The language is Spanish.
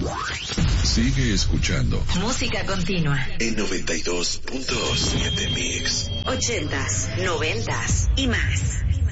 Sigue escuchando Música continua en 92.7 Mix. 80s, 90s y más.